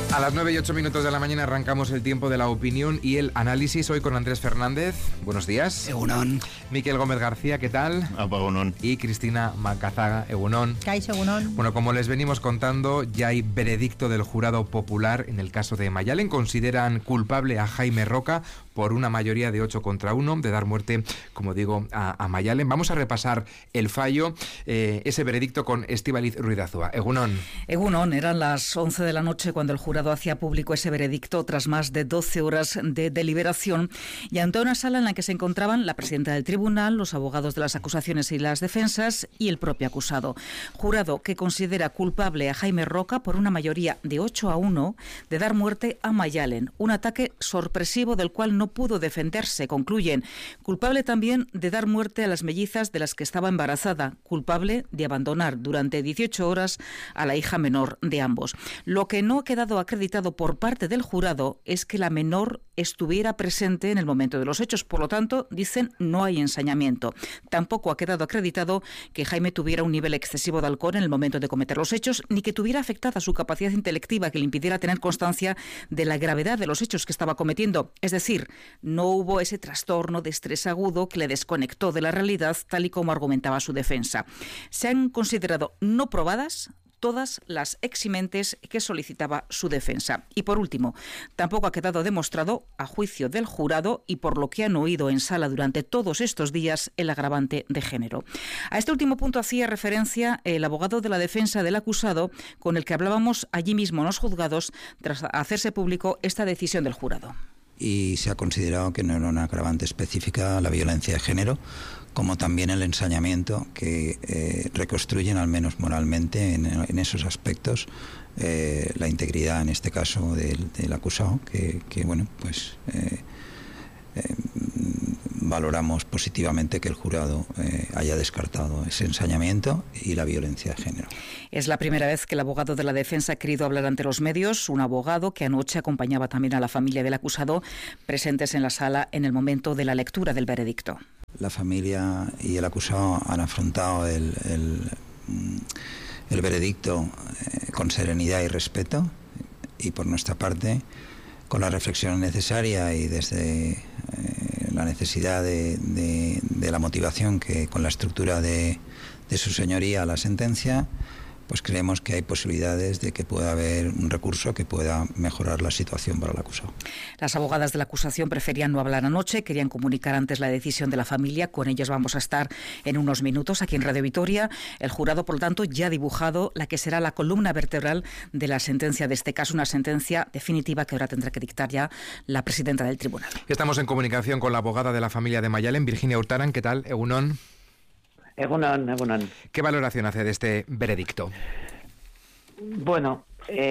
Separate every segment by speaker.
Speaker 1: A las 9:08 de la mañana arrancamos el tiempo de la opinión y el análisis, hoy con Andrés Fernández. Buenos días.
Speaker 2: Egunon.
Speaker 1: Miquel Gómez García, ¿qué tal?
Speaker 3: Egunon.
Speaker 1: Y Cristina Macazaga, Egunon.
Speaker 4: Kaixo, Egunon.
Speaker 1: Bueno, como les venimos contando, ya hay veredicto del jurado popular en el caso de Mayalen. Consideran culpable a Jaime Roca por una mayoría de 8 contra 1 de dar muerte, como digo, a Mayalen. Vamos a repasar el fallo, ese veredicto con Estíbaliz Ruiz de Azúa. Egunon.
Speaker 2: Egunon, eran las 11 de la noche cuando el jurado hacía público ese veredicto tras más de 12 horas de deliberación y ante una sala en la que se encontraban la presidenta del tribunal, los abogados de las acusaciones y las defensas y el propio acusado. Jurado que considera culpable a Jaime Roca por una mayoría de 8-1 de dar muerte a Mayalen, un ataque sorpresivo del cual no pudo defenderse, concluyen. Culpable también de dar muerte a las mellizas de las que estaba embarazada, culpable de abandonar durante 18 horas a la hija menor de ambos. Lo que no ha quedado acreditado por parte del jurado es que la menor estuviera presente en el momento de los hechos. Por lo tanto, dicen, no hay ensañamiento. Tampoco ha quedado acreditado que Jaime tuviera un nivel excesivo de alcohol en el momento de cometer los hechos, ni que tuviera afectada su capacidad intelectiva que le impidiera tener constancia de la gravedad de los hechos que estaba cometiendo. Es decir, no hubo ese trastorno de estrés agudo que le desconectó de la realidad, tal y como argumentaba su defensa. Se han considerado no probadas todas las eximentes que solicitaba su defensa. Y por último, tampoco ha quedado demostrado, a juicio del jurado y por lo que han oído en sala durante todos estos días, el agravante de género. A este último punto hacía referencia el abogado de la defensa del acusado, con el que hablábamos allí mismo en los juzgados, tras hacerse público esta decisión del jurado.
Speaker 5: Y se ha considerado que no era una agravante específica la violencia de género, como también el ensañamiento, que reconstruyen, al menos moralmente, en esos aspectos, la integridad, en este caso, del acusado, que bueno, pues valoramos positivamente que el jurado haya descartado ese ensañamiento y la violencia de género.
Speaker 2: Es la primera vez que el abogado de la defensa ha querido hablar ante los medios, un abogado que anoche acompañaba también a la familia del acusado, presentes en la sala en el momento de la lectura del veredicto.
Speaker 5: La familia y el acusado han afrontado el veredicto con serenidad y respeto, y por nuestra parte con la reflexión necesaria y desde la necesidad de la motivación que con la estructura de su señoría la sentencia, pues creemos que hay posibilidades de que pueda haber un recurso que pueda mejorar la situación para el acusado.
Speaker 2: Las abogadas de la acusación preferían no hablar anoche, querían comunicar antes la decisión de la familia. Con ellas vamos a estar en unos minutos aquí en Radio Vitoria. El jurado, por lo tanto, ya ha dibujado la que será la columna vertebral de la sentencia de este caso, una sentencia definitiva que ahora tendrá que dictar ya la presidenta del tribunal.
Speaker 1: Estamos en comunicación con la abogada de la familia de Mayalen, Virginia Hurtaran. ¿Qué tal, Egunon?
Speaker 6: Egunon.
Speaker 1: ¿Qué valoración hace de este veredicto?
Speaker 6: Bueno,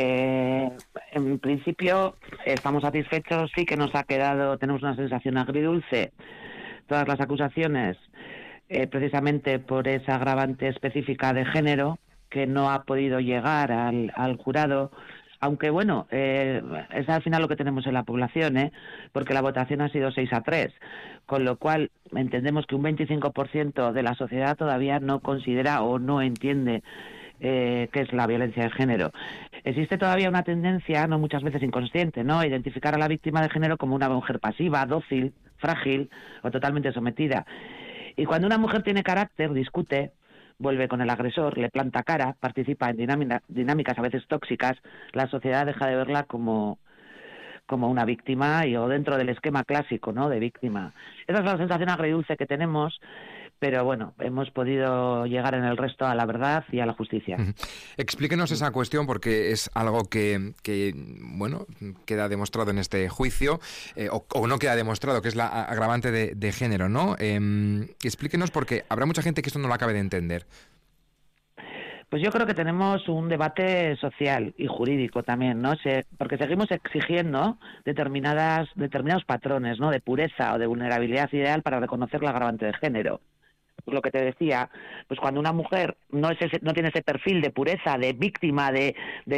Speaker 6: en principio estamos satisfechos, sí que nos ha quedado, tenemos una sensación agridulce, todas las acusaciones, precisamente por esa agravante específica de género, que no ha podido llegar al jurado, aunque bueno, es al final lo que tenemos en la población, porque la votación ha sido 6-3, con lo cual entendemos que un 25% de la sociedad todavía no considera o no entiende qué es la violencia de género. Existe todavía una tendencia, no muchas veces inconsciente, ¿no?, a identificar a la víctima de género como una mujer pasiva, dócil, frágil o totalmente sometida. Y cuando una mujer tiene carácter, discute, vuelve con el agresor, le planta cara, participa en dinámicas a veces tóxicas, la sociedad deja de verla como una víctima o dentro del esquema clásico, ¿no?, de víctima. Esa es la sensación agridulce que tenemos, pero bueno, hemos podido llegar en el resto a la verdad y a la justicia.
Speaker 1: Explíquenos esa cuestión, porque es algo que bueno, queda demostrado en este juicio, o no queda demostrado, que es la agravante de género, ¿no? Explíquenos, porque habrá mucha gente que esto no lo acabe de entender.
Speaker 6: Pues yo creo que tenemos un debate social y jurídico también, ¿no? Porque seguimos exigiendo determinados patrones, ¿no?, de pureza o de vulnerabilidad ideal para reconocer la agravante de género. lo que te decía, pues cuando una mujer no tiene ese perfil de pureza, de víctima, de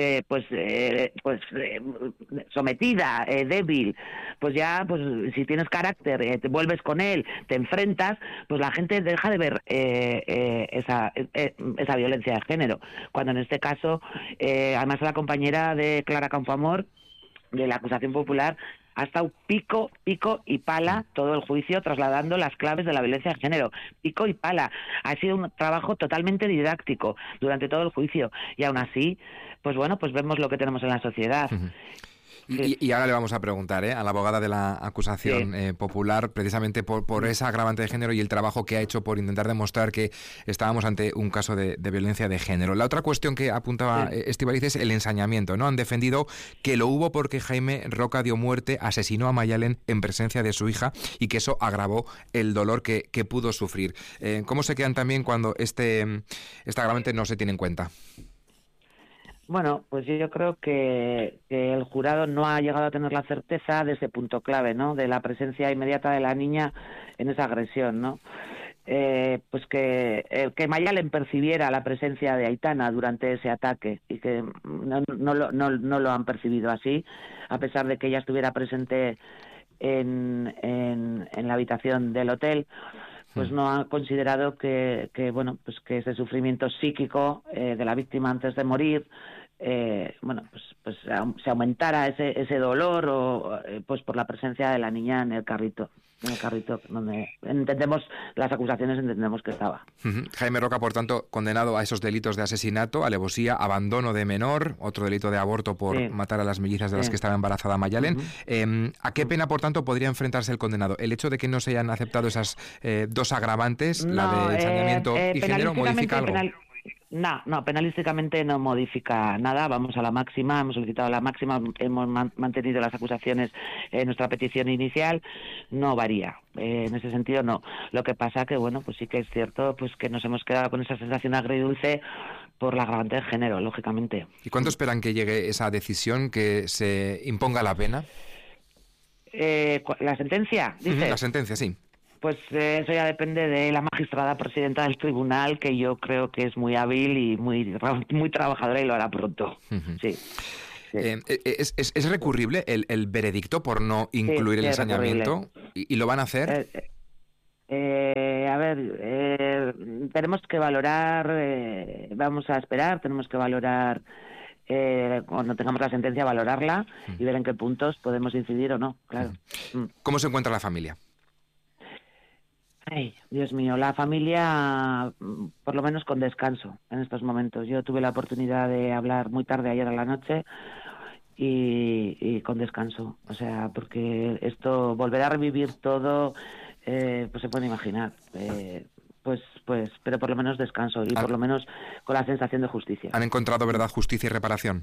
Speaker 6: sometida, débil, pues ya, pues si tienes carácter, te vuelves con él, te enfrentas, pues la gente deja de ver esa violencia de género. Cuando en este caso, además la compañera de Clara Campoamor, de la acusación popular, ha estado pico y pala todo el juicio, trasladando las claves de la violencia de género. Pico y pala. Ha sido un trabajo totalmente didáctico durante todo el juicio. Y aún así, pues bueno, pues vemos lo que tenemos en la sociedad.
Speaker 1: Y ahora le vamos a preguntar a la abogada de la acusación popular, precisamente por esa agravante de género y el trabajo que ha hecho por intentar demostrar que estábamos ante un caso de violencia de género. La otra cuestión que apuntaba Estíbaliz es el ensañamiento, ¿no? Han defendido que lo hubo porque Jaime Roca dio muerte, asesinó a Mayalen en presencia de su hija y que eso agravó el dolor que pudo sufrir. ¿Cómo se quedan también cuando este agravante no se tiene en cuenta?
Speaker 6: Bueno, pues yo creo que el jurado no ha llegado a tener la certeza de ese punto clave, ¿no? De la presencia inmediata de la niña en esa agresión, ¿no? Pues que Mayalen percibiera la presencia de Aitana durante ese ataque y que no lo han percibido así, a pesar de que ella estuviera presente en la habitación del hotel. Pues no ha considerado que ese sufrimiento psíquico de la víctima antes de morir pues se aumentara ese dolor o pues por la presencia de la niña en el carrito donde entendemos que estaba.
Speaker 1: Jaime Roca, por tanto, condenado a esos delitos de asesinato, alevosía, abandono de menor, otro delito de aborto por matar a las mellizas de las que estaba embarazada Mayalen. ¿A qué pena, por tanto, podría enfrentarse el condenado? ¿El hecho de que no se hayan aceptado esas dos agravantes, la de ensañamiento y género, modifica algo?
Speaker 6: No, penalísticamente no modifica nada. Vamos a la máxima, hemos solicitado la máxima, hemos mantenido las acusaciones en nuestra petición inicial, no varía. En ese sentido no. Lo que pasa que, bueno, pues sí que es cierto pues que nos hemos quedado con esa sensación agridulce por la agravante de género, lógicamente.
Speaker 1: ¿Y cuánto esperan que llegue esa decisión, que se imponga la pena?
Speaker 6: ¿La sentencia? ¿Dices?
Speaker 1: La sentencia, sí.
Speaker 6: Pues eso ya depende de la magistrada presidenta del tribunal, que yo creo que es muy hábil y muy trabajadora y lo hará pronto. Sí.
Speaker 1: ¿Es recurrible el veredicto por no incluir el ensañamiento? ¿Y lo van a hacer?
Speaker 6: Tenemos que valorar, vamos a esperar, tenemos que valorar, cuando tengamos la sentencia, valorarla y ver en qué puntos podemos incidir o no, claro.
Speaker 1: ¿Cómo se encuentra la familia?
Speaker 6: Ay, Dios mío, la familia, por lo menos con descanso en estos momentos. Yo tuve la oportunidad de hablar muy tarde ayer a la noche y con descanso. O sea, porque esto, volver a revivir todo, pues se puede imaginar. Pero por lo menos descanso y por lo menos con la sensación de justicia.
Speaker 1: ¿Han encontrado verdad, justicia y reparación?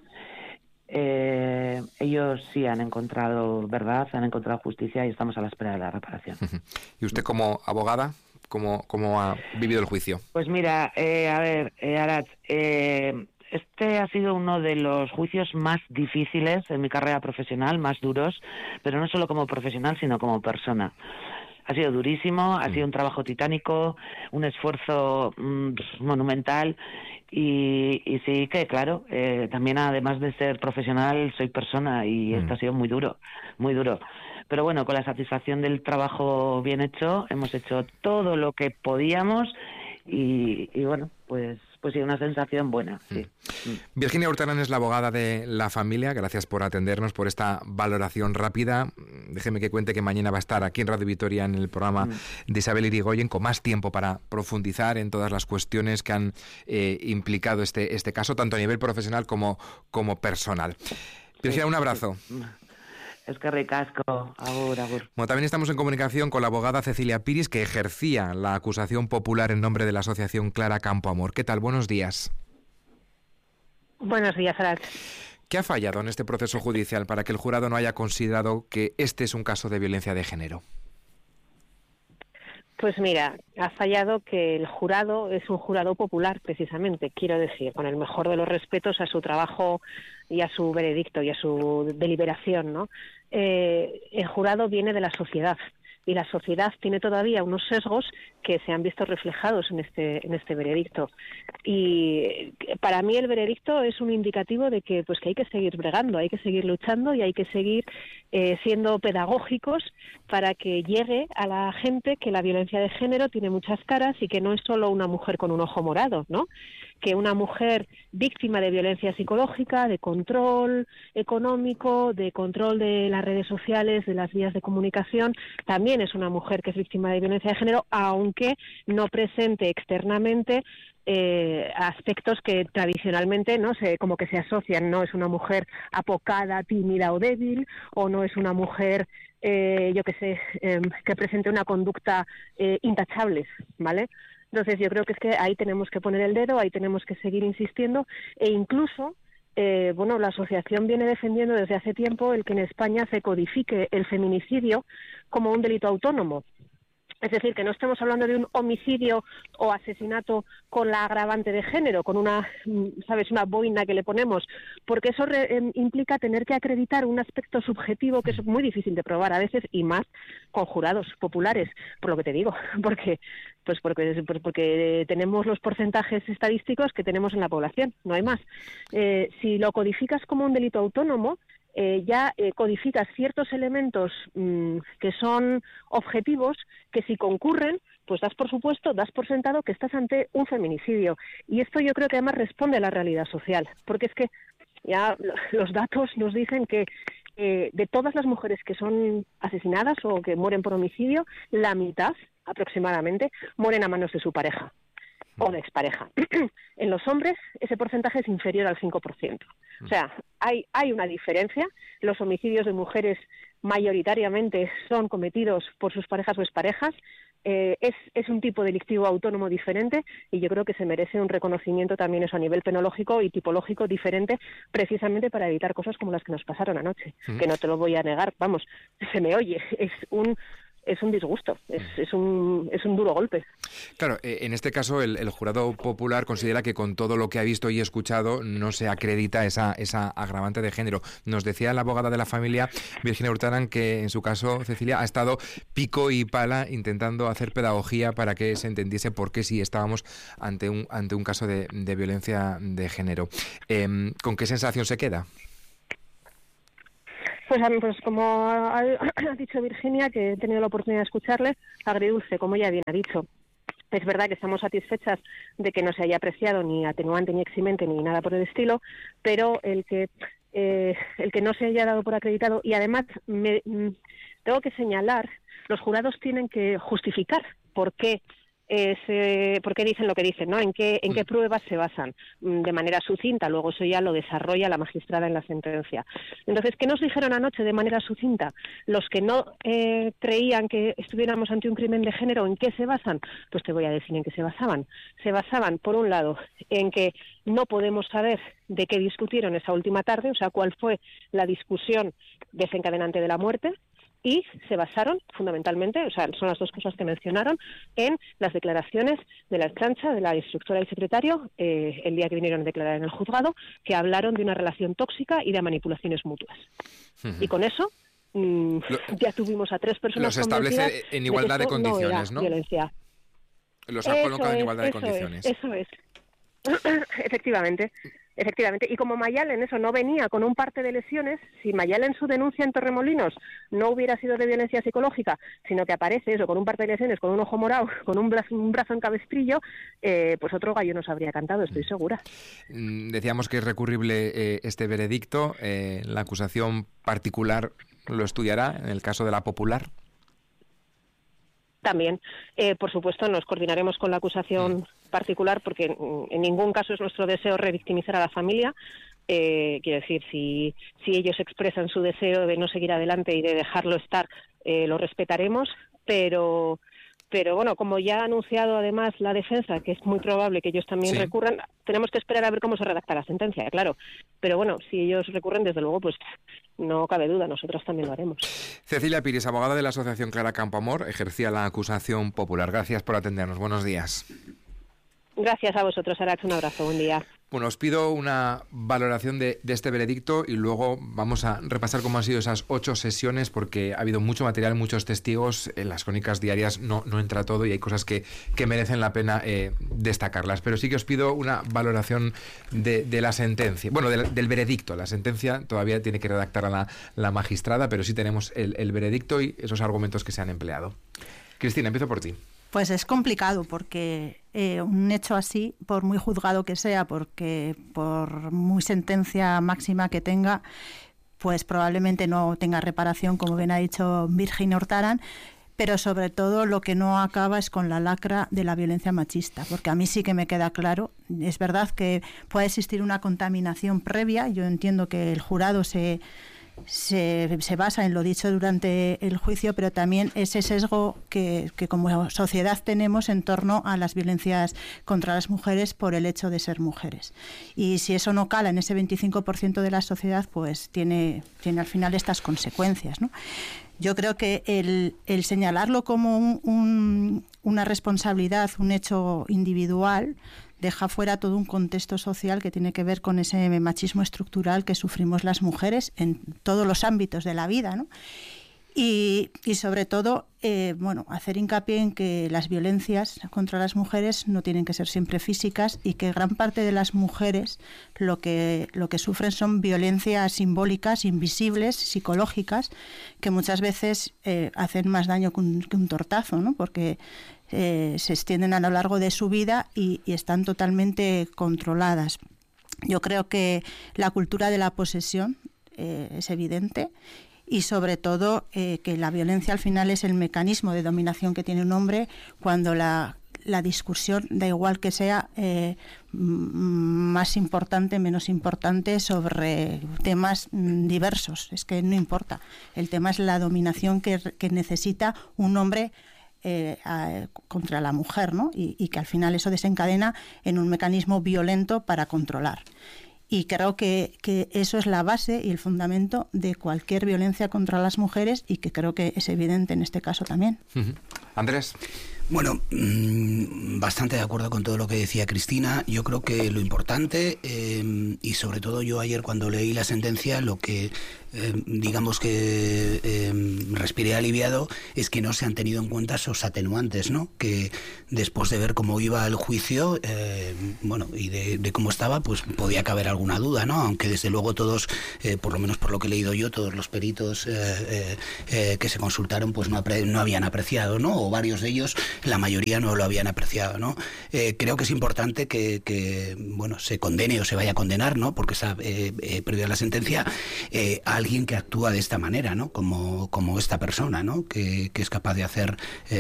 Speaker 6: Ellos sí han encontrado verdad, han encontrado justicia y estamos a la espera de la reparación.
Speaker 1: ¿Y usted como abogada, cómo ha vivido el juicio?
Speaker 6: Pues mira, Arat, este ha sido uno de los juicios más difíciles en mi carrera profesional, más duros, pero no solo como profesional, sino como persona. Ha sido durísimo, ha sido un trabajo titánico, un esfuerzo monumental y sí que, claro, también además de ser profesional, soy persona y esto ha sido muy duro, muy duro. Pero bueno, con la satisfacción del trabajo bien hecho, hemos hecho todo lo que podíamos y bueno, pues sí, una sensación buena, sí.
Speaker 1: Virginia Hurtarán es la abogada de la familia. Gracias por atendernos, por esta valoración rápida. Déjeme que cuente que mañana va a estar aquí en Radio Vitoria en el programa de Isabel Irigoyen con más tiempo para profundizar en todas las cuestiones que han implicado este caso, tanto a nivel profesional como personal. Virginia, un abrazo.
Speaker 6: Es que ricasco, agur.
Speaker 1: Bueno, también estamos en comunicación con la abogada Cecilia Piris, que ejercía la acusación popular en nombre de la asociación Clara Campoamor. ¿Qué tal? Buenos días.
Speaker 3: Buenos días, Arat.
Speaker 1: ¿Qué ha fallado en este proceso judicial para que el jurado no haya considerado que este es un caso de violencia de género?
Speaker 3: Pues mira, ha fallado que el jurado es un jurado popular, precisamente, quiero decir, con el mejor de los respetos a su trabajo y a su veredicto y a su deliberación, ¿no? El jurado viene de la sociedad, y la sociedad tiene todavía unos sesgos que se han visto reflejados en este veredicto. Y para mí el veredicto es un indicativo de que hay que seguir bregando, hay que seguir luchando y hay que seguir siendo pedagógicos para que llegue a la gente que la violencia de género tiene muchas caras y que no es solo una mujer con un ojo morado, ¿no? Que una mujer víctima de violencia psicológica, de control económico, de control de las redes sociales, de las vías de comunicación, también es una mujer que es víctima de violencia de género, aunque no presente externamente aspectos que tradicionalmente como que se asocian. No es una mujer apocada, tímida o débil, o no es una mujer que presente una conducta intachable, ¿vale? Entonces yo creo que es que ahí tenemos que poner el dedo, ahí tenemos que seguir insistiendo, e incluso la asociación viene defendiendo desde hace tiempo el que en España se codifique el feminicidio como un delito autónomo. Es decir, que no estemos hablando de un homicidio o asesinato con la agravante de género, con una boina que le ponemos, porque eso implica tener que acreditar un aspecto subjetivo que es muy difícil de probar a veces, y más con jurados populares, por lo que te digo, porque tenemos los porcentajes estadísticos que tenemos en la población, no hay más. Si lo codificas como un delito autónomo, ya codificas ciertos elementos que son objetivos, que si concurren, pues das por sentado que estás ante un feminicidio. Y esto yo creo que además responde a la realidad social, porque es que ya los datos nos dicen que de todas las mujeres que son asesinadas o que mueren por homicidio, la mitad aproximadamente mueren a manos de su pareja o de expareja. En los hombres ese porcentaje es inferior al 5%. O sea, hay una diferencia. Los homicidios de mujeres mayoritariamente son cometidos por sus parejas o exparejas. Es un tipo delictivo autónomo diferente, y yo creo que se merece un reconocimiento también eso a nivel penológico y tipológico diferente, precisamente para evitar cosas como las que nos pasaron anoche, que no te lo voy a negar, vamos, se me oye, es un disgusto, es un duro golpe.
Speaker 1: Claro, en este caso el jurado popular considera que con todo lo que ha visto y escuchado no se acredita esa agravante de género. Nos decía la abogada de la familia, Virginia Hurtaran, que en su caso, Cecilia, ha estado pico y pala intentando hacer pedagogía para que se entendiese por qué sí estábamos ante un caso de violencia de género. ¿Con qué sensación se queda?
Speaker 3: Pues como ha dicho Virginia, que he tenido la oportunidad de escucharle, agridulce, como ya bien ha dicho. Es verdad que estamos satisfechas de que no se haya apreciado ni atenuante ni eximente ni nada por el estilo, pero el que no se haya dado por acreditado, y además tengo que señalar, los jurados tienen que justificar por qué dicen lo que dicen, ¿no? En qué pruebas se basan, de manera sucinta. Luego eso ya lo desarrolla la magistrada en la sentencia. Entonces, ¿qué nos dijeron anoche de manera sucinta? Los que no creían que estuviéramos ante un crimen de género, ¿en qué se basan? Pues te voy a decir en qué se basaban. Se basaban, por un lado, en que no podemos saber de qué discutieron esa última tarde, o sea, cuál fue la discusión desencadenante de la muerte, y se basaron fundamentalmente, o sea, son las dos cosas que mencionaron, en las declaraciones de la Ertzaintza, de la instructora y secretario, el día que vinieron a declarar en el juzgado, que hablaron de una relación tóxica y de manipulaciones mutuas. Y con eso ya tuvimos a 3 personas
Speaker 1: los establece en igualdad de condiciones, ¿no?
Speaker 3: Violencia.
Speaker 1: Los ha colocado en igualdad de condiciones.
Speaker 3: Eso es. Efectivamente. Y como Mayalen eso no venía con un parte de lesiones, si Mayalen su denuncia en Torremolinos no hubiera sido de violencia psicológica, sino que aparece eso con un parte de lesiones, con un ojo morado, con un brazo en cabestrillo, pues otro gallo nos habría cantado, estoy segura.
Speaker 1: Decíamos que es recurrible este veredicto. La acusación particular lo estudiará en el caso de la popular.
Speaker 3: También, por supuesto, nos coordinaremos con la acusación particular, porque en ningún caso es nuestro deseo revictimizar a la familia. Quiero decir, si ellos expresan su deseo de no seguir adelante y de dejarlo estar, lo respetaremos, pero bueno, como ya ha anunciado además la defensa, que es muy probable que ellos también recurran, tenemos que esperar a ver cómo se redacta la sentencia, claro. Pero bueno, si ellos recurren, desde luego, pues no cabe duda, nosotros también lo haremos.
Speaker 1: Cecilia Piris, abogada de la Asociación Clara Campoamor, ejercía la acusación popular. Gracias por atendernos. Buenos días.
Speaker 3: Gracias a vosotros, Arax. Un abrazo. Buen día.
Speaker 1: Bueno, os pido una valoración de este veredicto y luego vamos a repasar cómo han sido esas 8 sesiones, porque ha habido mucho material, muchos testigos. En las crónicas diarias no entra todo y hay cosas que merecen la pena destacarlas. Pero sí que os pido una valoración de la sentencia, bueno, del veredicto. La sentencia todavía tiene que redactar la magistrada, pero sí tenemos el veredicto y esos argumentos que se han empleado. Cristina, empiezo por ti.
Speaker 4: Pues es complicado porque un hecho así, por muy juzgado que sea, porque por muy sentencia máxima que tenga, pues probablemente no tenga reparación, como bien ha dicho Virginia Hurtaran, pero sobre todo lo que no acaba es con la lacra de la violencia machista, porque a mí sí que me queda claro, es verdad que puede existir una contaminación previa, yo entiendo que el jurado se basa en lo dicho durante el juicio, pero también ese sesgo que como sociedad tenemos en torno a las violencias contra las mujeres por el hecho de ser mujeres. Y si eso no cala en ese 25% de la sociedad, pues tiene al final estas consecuencias, ¿no? Yo creo que el señalarlo como una responsabilidad, un hecho individual, deja fuera todo un contexto social que tiene que ver con ese machismo estructural que sufrimos las mujeres en todos los ámbitos de la vida, ¿no? Y sobre todo, hacer hincapié en que las violencias contra las mujeres no tienen que ser siempre físicas y que gran parte de las mujeres lo que sufren son violencias simbólicas, invisibles, psicológicas, que muchas veces hacen más daño que un tortazo, ¿no? Porque se extienden a lo largo de su vida y están totalmente controladas. Yo creo que la cultura de la posesión es evidente. Y sobre todo que la violencia al final es el mecanismo de dominación que tiene un hombre cuando la discusión, da igual que sea más importante, menos importante, sobre temas diversos. Es que no importa. El tema es la dominación que necesita un hombre contra la mujer, ¿no? Y que al final eso desencadena en un mecanismo violento para controlar. Y creo que eso es la base y el fundamento de cualquier violencia contra las mujeres y que creo que es evidente en este caso también.
Speaker 1: Andrés.
Speaker 7: Bueno, bastante de acuerdo con todo lo que decía Cristina. Yo creo que lo importante, y sobre todo yo ayer cuando leí la sentencia, lo que digamos que respiré aliviado es que no se han tenido en cuenta esos atenuantes, ¿no? Que después de ver cómo iba el juicio, y de cómo estaba, pues podía caber alguna duda, ¿no? Aunque desde luego todos, por lo menos por lo que he leído yo, todos los peritos que se consultaron, pues no habían apreciado, ¿no? O varios de ellos, la mayoría no lo habían apreciado, ¿no? Creo que es importante que se condene o se vaya a condenar, ¿no? Porque está previa a la sentencia, a alguien que actúa de esta manera, ¿no? Como esta persona, ¿no? Que es capaz de hacer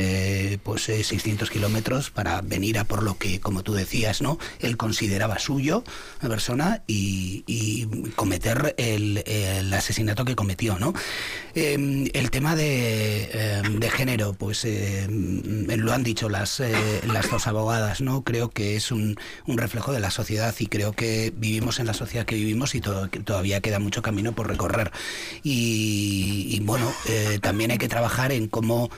Speaker 7: 600 kilómetros para venir a por lo que, como tú decías, ¿no? Él consideraba suyo, la persona, y cometer el asesinato que cometió, ¿no? El tema de género, pues lo han dicho las dos abogadas, ¿no? Creo que es un reflejo de la sociedad y creo que vivimos en la sociedad que vivimos y todavía queda mucho camino por recorrer. Y también hay que trabajar en cómo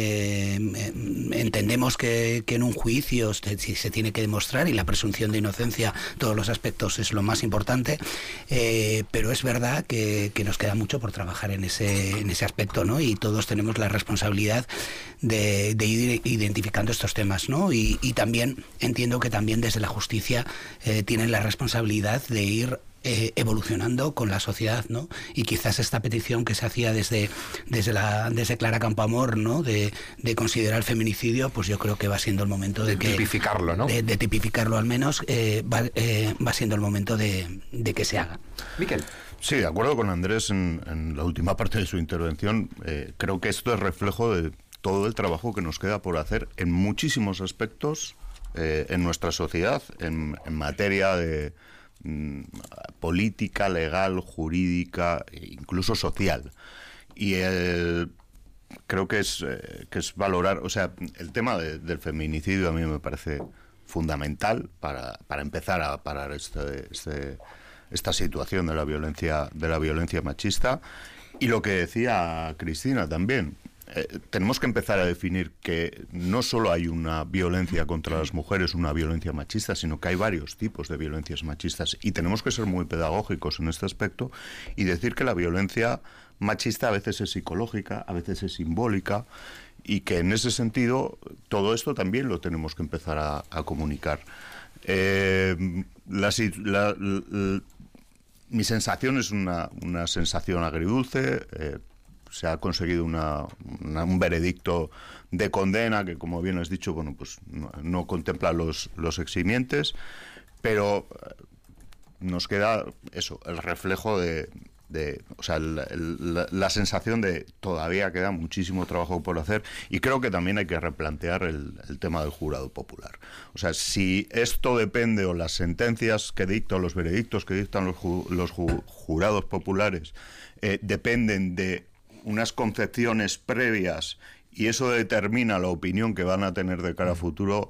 Speaker 7: entendemos que en un juicio se tiene que demostrar, y la presunción de inocencia, todos los aspectos es lo más importante, pero es verdad que nos queda mucho por trabajar en ese aspecto, ¿no? Y todos tenemos la responsabilidad de ir identificando estos temas, ¿no? Y también entiendo que también desde la justicia tienen la responsabilidad de ir evolucionando con la sociedad, ¿no? Y quizás esta petición que se hacía desde Clara Campoamor, ¿no? De considerar el feminicidio, pues yo creo que va siendo el momento de
Speaker 1: tipificarlo, ¿no?
Speaker 7: De tipificarlo al menos, va siendo el momento de que se haga.
Speaker 1: Miquel.
Speaker 8: Sí, de acuerdo con Andrés en la última parte de su intervención. Creo que esto es reflejo de todo el trabajo que nos queda por hacer en muchísimos aspectos en nuestra sociedad, en materia de política, legal, jurídica, incluso social. Y creo que es valorar, o sea, el tema del feminicidio a mí me parece fundamental para empezar a parar esta situación de la violencia machista. Y lo que decía Cristina también, tenemos que empezar a definir que no solo hay una violencia contra las mujeres, una violencia machista, sino que hay varios tipos de violencias machistas, y tenemos que ser muy pedagógicos en este aspecto y decir que la violencia machista a veces es psicológica, a veces es simbólica, y que en ese sentido todo esto también lo tenemos que empezar a comunicar. Mi sensación es una sensación agridulce. Se ha conseguido un veredicto de condena que, como bien has dicho, bueno, pues no contempla los eximientes, pero nos queda eso, el reflejo o sea, la sensación de todavía queda muchísimo trabajo por hacer, y creo que también hay que replantear el tema del jurado popular. O sea, si esto depende, o las sentencias que dictan, los veredictos que dictan los jurados populares dependen de unas concepciones previas, y eso determina la opinión que van a tener de cara a futuro,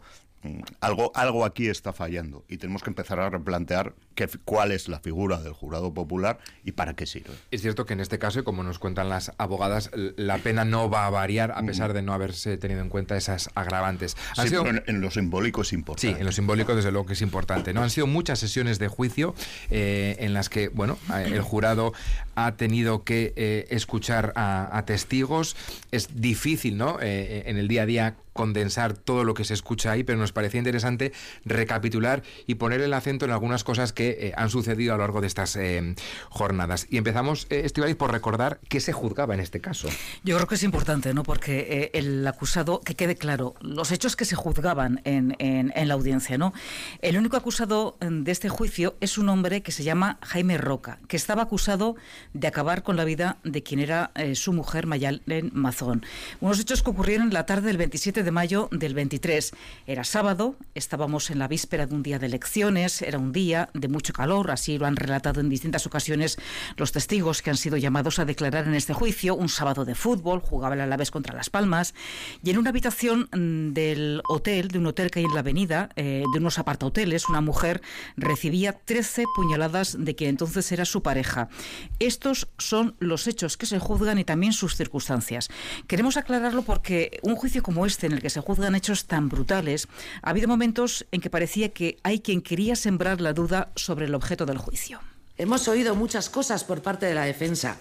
Speaker 8: algo aquí está fallando, y tenemos que empezar a replantear cuál es la figura del jurado popular y para qué sirve.
Speaker 1: Es cierto que en este caso, y como nos cuentan las abogadas, la pena no va a variar a pesar de no haberse tenido en cuenta esas agravantes.
Speaker 8: Sí, pero en lo simbólico es importante.
Speaker 1: Sí, en lo simbólico desde luego que es importante, ¿no? Han sido muchas sesiones de juicio en las que, bueno, el jurado ha tenido que escuchar a testigos. Es difícil, ¿no?, en el día a día condensar todo lo que se escucha ahí, pero nos parecía interesante recapitular y poner el acento en algunas cosas que han sucedido a lo largo de estas jornadas. Y empezamos, Estíbaliz, por recordar qué se juzgaba en este caso.
Speaker 2: Yo creo que es importante, ¿no?, porque el acusado, que quede claro, los hechos que se juzgaban en la audiencia, ¿no? El único acusado de este juicio es un hombre que se llama Jaime Roca, que estaba acusado de acabar con la vida de quien era su mujer, Mayalen Mazón. Unos hechos que ocurrieron la tarde del 27 de mayo del 23. Era sábado, estábamos en la víspera de un día de elecciones, era un día de mucho calor, así lo han relatado en distintas ocasiones los testigos que han sido llamados a declarar en este juicio. Un sábado de fútbol, jugaba el Alavés contra Las Palmas, y en una habitación del hotel, de un hotel que hay en la avenida, de unos apartahoteles, una mujer recibía 13 puñaladas de quien entonces era su pareja. Estos son los hechos que se juzgan y también sus circunstancias. Queremos aclararlo porque un juicio como este, en el que se juzgan hechos tan brutales, ha habido momentos en que parecía que hay quien quería sembrar la duda sobre el objeto del juicio.
Speaker 9: Hemos oído muchas cosas por parte de la defensa.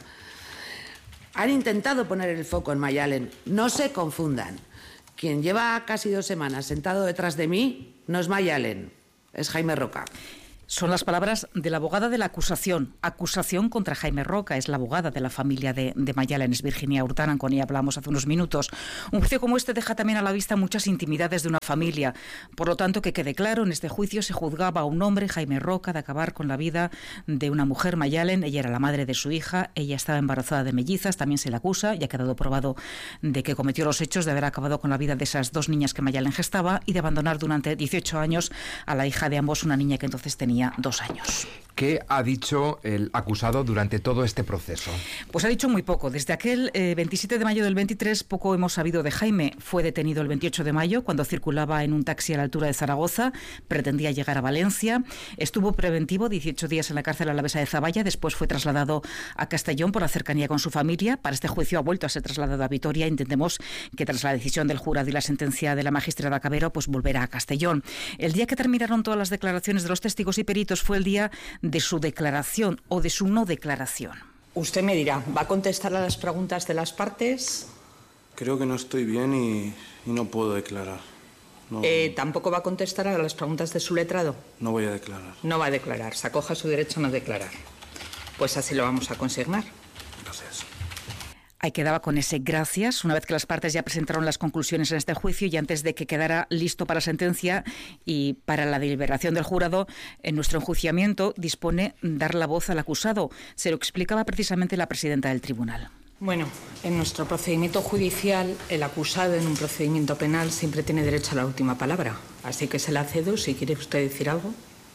Speaker 9: Han intentado poner el foco en Mayalen. No se confundan. Quien lleva casi 2 semanas sentado detrás de mí no es Mayalen, es Jaime Roca.
Speaker 2: Son las palabras de la abogada de la acusación. Acusación contra Jaime Roca. Es la abogada de la familia de Mayalen, es Virginia Hurtaran, con ella hablamos hace unos minutos. Un juicio como este deja también a la vista muchas intimidades de una familia. Por lo tanto, que quede claro, en este juicio se juzgaba a un hombre, Jaime Roca, de acabar con la vida de una mujer, Mayalen. Ella era la madre de su hija, ella estaba embarazada de mellizas, también se le acusa, y ha quedado probado de que cometió los hechos de haber acabado con la vida de esas 2 niñas que Mayalen gestaba y de abandonar durante 18 años a la hija de ambos, una niña que entonces tenía 2 años.
Speaker 1: ¿Qué ha dicho el acusado durante todo este proceso?
Speaker 2: Pues ha dicho muy poco. Desde aquel 27 de mayo del 23 poco hemos sabido de Jaime. Fue detenido el 28 de mayo cuando circulaba en un taxi a la altura de Zaragoza. Pretendía llegar a Valencia. Estuvo preventivo 18 días en la cárcel alavesa de Zaballa. Después fue trasladado a Castellón por la cercanía con su familia. Para este juicio ha vuelto a ser trasladado a Vitoria. Entendemos que tras la decisión del jurado y la sentencia de la magistrada Cabero, pues volverá a Castellón. El día que terminaron todas las declaraciones de los testigos y peritos fue el día de su declaración o de su no declaración.
Speaker 10: Usted me dirá, ¿va a contestar a las preguntas de las partes?
Speaker 11: Creo que no estoy bien y no puedo declarar. No,
Speaker 10: ¿Tampoco va a contestar a las preguntas de su letrado?
Speaker 11: No voy a declarar.
Speaker 10: No va a declarar, se acoge a su derecho a no declarar. Pues así lo vamos a consignar.
Speaker 11: Gracias.
Speaker 2: Ahí quedaba con ese gracias, una vez que las partes ya presentaron las conclusiones en este juicio y antes de que quedara listo para sentencia y para la deliberación del jurado, en nuestro enjuiciamiento dispone dar la voz al acusado. Se lo explicaba precisamente la presidenta del tribunal.
Speaker 10: Bueno, en nuestro procedimiento judicial, el acusado en un procedimiento penal siempre tiene derecho a la última palabra. Así que se la cedo si quiere usted decir algo.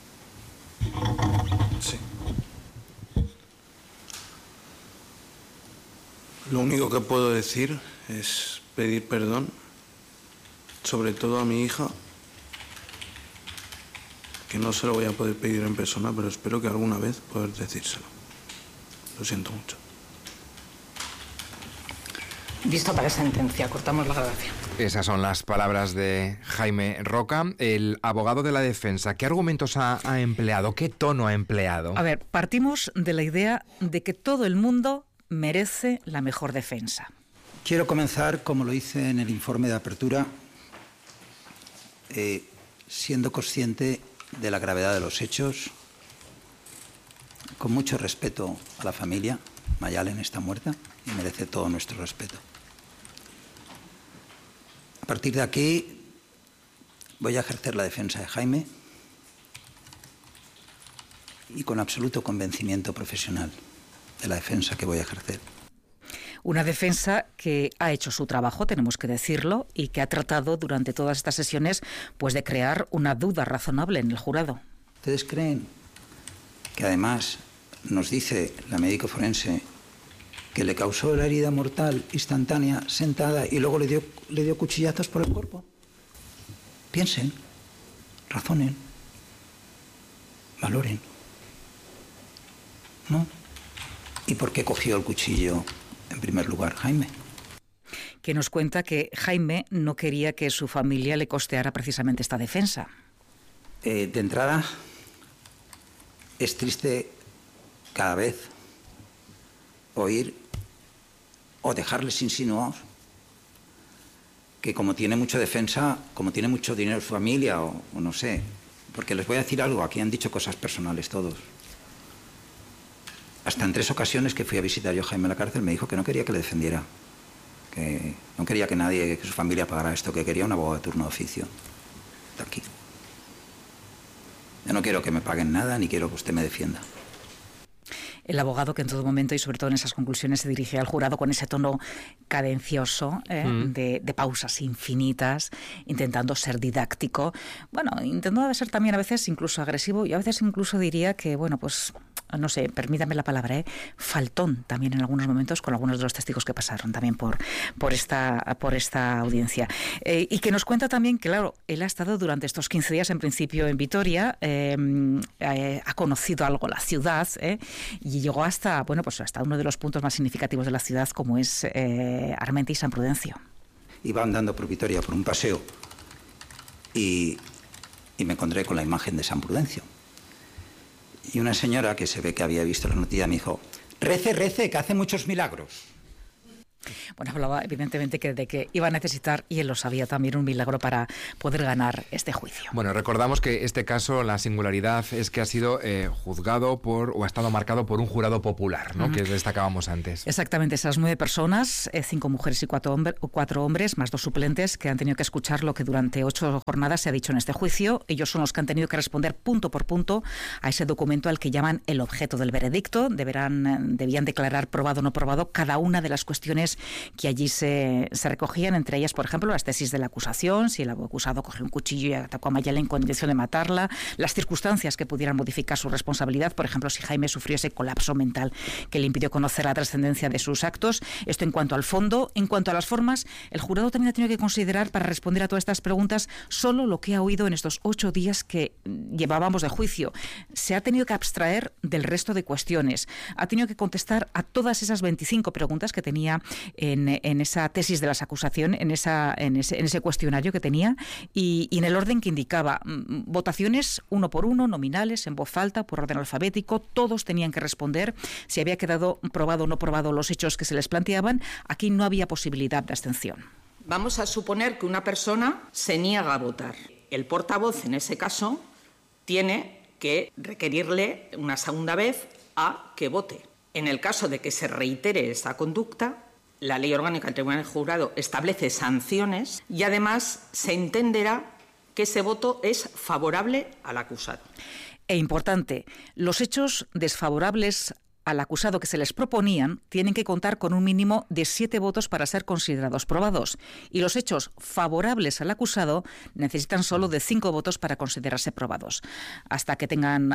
Speaker 11: Sí. Lo único que puedo decir es pedir perdón, sobre todo a mi hija, que no se lo voy a poder pedir en persona, pero espero que alguna vez poder decírselo. Lo siento mucho.
Speaker 10: Visto para sentencia, cortamos la grabación.
Speaker 1: Esas son las palabras de Jaime Roca, el abogado de la defensa. ¿Qué argumentos ha empleado? ¿Qué tono ha empleado?
Speaker 2: A ver, partimos de la idea de que todo el mundo merece la mejor defensa.
Speaker 5: Quiero comenzar, como lo hice en el informe de apertura, siendo consciente de la gravedad de los hechos, con mucho respeto a la familia. Mayalen está muerta y merece todo nuestro respeto. A partir de aquí voy a ejercer la defensa de Jaime y con absoluto convencimiento profesional de la defensa que voy a ejercer.
Speaker 2: Una defensa que ha hecho su trabajo, tenemos que decirlo, y que ha tratado durante todas estas sesiones pues de crear una duda razonable en el jurado.
Speaker 5: ¿Ustedes creen que además nos dice la médico forense que le causó la herida mortal instantánea sentada y luego le dio cuchillazos por el cuerpo? Piensen, razonen, valoren. ¿No? ¿Y por qué cogió el cuchillo en primer lugar Jaime?
Speaker 2: Que nos cuenta que Jaime no quería que su familia le costeara precisamente esta defensa.
Speaker 5: De entrada, es triste cada vez oír o dejarles insinuados que como tiene mucha defensa, como tiene mucho dinero su familia o no sé, porque les voy a decir algo, aquí han dicho cosas personales todos. Hasta en 3 ocasiones que fui a visitar yo a Jaime a la cárcel me dijo que no quería que le defendiera, que no quería que nadie, que su familia pagara esto, que quería un abogado de turno de oficio. Tranquilo. Yo no quiero que me paguen nada ni quiero que usted me defienda.
Speaker 2: El abogado que en todo momento y sobre todo en esas conclusiones se dirige al jurado con ese tono cadencioso, de pausas infinitas, intentando ser didáctico, bueno, intentando ser también a veces incluso agresivo y a veces incluso diría que, bueno, pues no sé, permítame la palabra, faltón también en algunos momentos con algunos de los testigos que pasaron también por esta audiencia. Y que nos cuenta también que, claro, él ha estado durante estos 15 días en principio en Vitoria, ha conocido algo la ciudad, y llegó hasta, bueno, pues hasta uno de los puntos más significativos de la ciudad, como es Armentia y San Prudencio.
Speaker 5: Iba andando por Vitoria por un paseo y me encontré con la imagen de San Prudencio. Y una señora que se ve que había visto la noticia me dijo: rece, que hace muchos milagros.
Speaker 2: Bueno, hablaba evidentemente de que iba a necesitar, y él lo sabía también, un milagro para poder ganar este juicio.
Speaker 1: Bueno, recordamos que este caso, la singularidad es que ha sido juzgado o ha estado marcado por un jurado popular, ¿no? Que destacábamos antes.
Speaker 2: Exactamente, esas 9 personas, 5 mujeres y 4 hombres, más 2 suplentes, que han tenido que escuchar lo que durante 8 jornadas se ha dicho en este juicio. Ellos son los que han tenido que responder punto por punto a ese documento al que llaman el objeto del veredicto. Debían declarar probado o no probado cada una de las cuestiones que allí se recogían, entre ellas, por ejemplo, las tesis de la acusación, si el acusado cogió un cuchillo y atacó a Mayalen con intención de matarla, las circunstancias que pudieran modificar su responsabilidad, por ejemplo, si Jaime sufrió ese colapso mental que le impidió conocer la trascendencia de sus actos. Esto en cuanto al fondo. En cuanto a las formas, el jurado también ha tenido que considerar, para responder a todas estas preguntas, solo lo que ha oído en estos 8 días que llevábamos de juicio. Se ha tenido que abstraer del resto de cuestiones. Ha tenido que contestar a todas esas 25 preguntas que tenía en esa tesis de las acusaciones, en ese cuestionario que tenía, y en el orden que indicaba. Votaciones 1 por 1, nominales, en voz alta, por orden alfabético. Todos tenían que responder si había quedado probado o no probado los hechos que se les planteaban. Aquí no había posibilidad de abstención.
Speaker 10: Vamos a suponer que una persona se niega a votar. El portavoz, en ese caso, tiene que requerirle una segunda vez a que vote. En el caso de que se reitere esa conducta, la Ley Orgánica del Tribunal del Jurado establece sanciones y además se entenderá que ese voto es favorable al acusado.
Speaker 2: E importante, los hechos desfavorables al acusado que se les proponían tienen que contar con un mínimo de 7 votos para ser considerados probados, y los hechos favorables al acusado necesitan solo de 5 votos para considerarse probados. Hasta que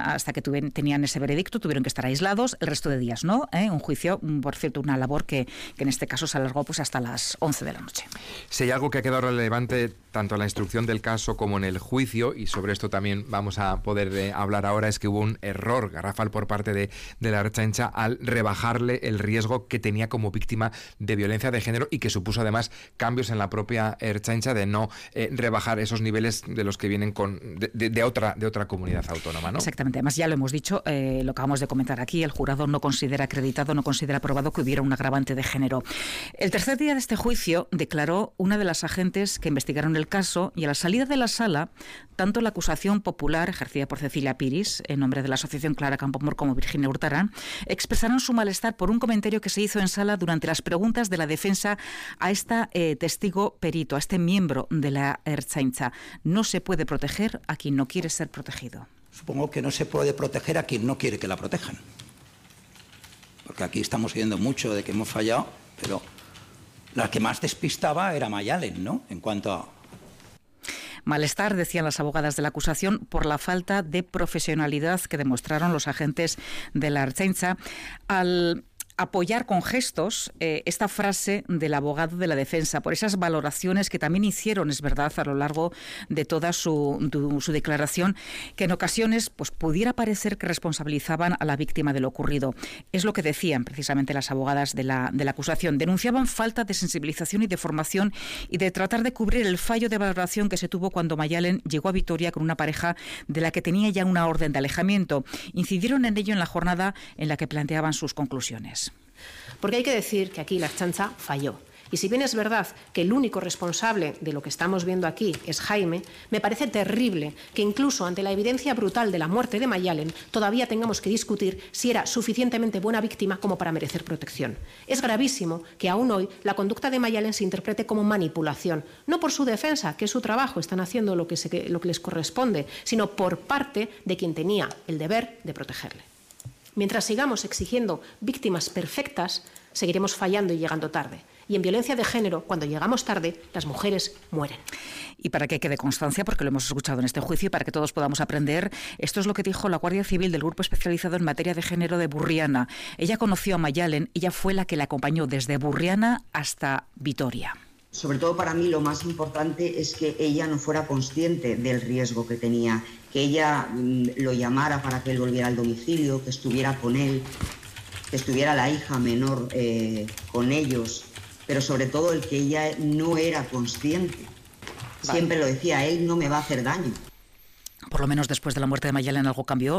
Speaker 2: tenían ese veredicto tuvieron que estar aislados, el resto de días no. Un juicio, por cierto, una labor que en este caso se alargó pues hasta las 11 de la noche.
Speaker 1: Si hay algo que ha quedado relevante tanto en la instrucción del caso como en el juicio, y sobre esto también vamos a poder hablar ahora, es que hubo un error garrafal por parte de la Ertzaintza Ertzaintza al rebajarle el riesgo que tenía como víctima de violencia de género y que supuso además cambios en la propia Ertzaintza de no rebajar esos niveles de los que vienen de otra comunidad autónoma, ¿no?
Speaker 2: Exactamente. Además, ya lo hemos dicho, lo acabamos de comentar aquí, el jurado no considera acreditado, no considera probado que hubiera un agravante de género. El tercer día de este juicio declaró una de las agentes que investigaron el caso y a la salida de la sala, tanto la acusación popular ejercida por Cecilia Piris, en nombre de la Asociación Clara Campoamor, como Virginia Hurtarán, expresaron su malestar por un comentario que se hizo en sala durante las preguntas de la defensa a esta testigo perito, a este miembro de la Ertzaintza. No se puede proteger a quien no quiere ser protegido.
Speaker 5: Supongo que no se puede proteger a quien no quiere que la protejan. Porque aquí estamos oyendo mucho de que hemos fallado, pero la que más despistaba era Mayalen, ¿no? En cuanto a...
Speaker 2: Malestar, decían las abogadas de la acusación, por la falta de profesionalidad que demostraron los agentes de la Ertzaintza al apoyar con gestos esta frase del abogado de la defensa, por esas valoraciones que también hicieron, es verdad, a lo largo de toda su declaración, que en ocasiones pues pudiera parecer que responsabilizaban a la víctima de lo ocurrido. Es lo que decían precisamente las abogadas de la acusación. Denunciaban falta de sensibilización y de formación y de tratar de cubrir el fallo de valoración que se tuvo cuando Mayalen llegó a Vitoria con una pareja de la que tenía ya una orden de alejamiento. Incidieron en ello en la jornada en la que planteaban sus conclusiones.
Speaker 12: Porque hay que decir que aquí la Ertzaintza falló. Y si bien es verdad que el único responsable de lo que estamos viendo aquí es Jaime, me parece terrible que incluso ante la evidencia brutal de la muerte de Mayalen todavía tengamos que discutir si era suficientemente buena víctima como para merecer protección. Es gravísimo que aún hoy la conducta de Mayalen se interprete como manipulación, no por su defensa, que es su trabajo, están haciendo lo que les corresponde, sino por parte de quien tenía el deber de protegerle. Mientras sigamos exigiendo víctimas perfectas, seguiremos fallando y llegando tarde. Y en violencia de género, cuando llegamos tarde, las mujeres mueren.
Speaker 2: Y para que quede constancia, porque lo hemos escuchado en este juicio y para que todos podamos aprender, esto es lo que dijo la Guardia Civil del Grupo Especializado en Materia de Género de Burriana. Ella conoció a Mayalen, ella fue la que la acompañó desde Burriana hasta Vitoria.
Speaker 13: Sobre todo para mí lo más importante es que ella no fuera consciente del riesgo que tenía, que ella lo llamara para que él volviera al domicilio, que estuviera con él, que estuviera la hija menor con ellos, pero sobre todo el que ella no era consciente. Siempre lo decía, él no me va a hacer daño.
Speaker 2: Por lo menos después de la muerte de Mayalen algo cambió.